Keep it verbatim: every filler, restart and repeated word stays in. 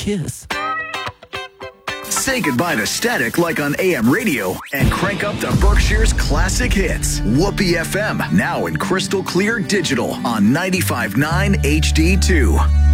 kiss. Say goodbye to static like on A M radio and crank up to Berkshire's classic hits. Whoopee F M, now in crystal clear digital on ninety-five point nine H D two.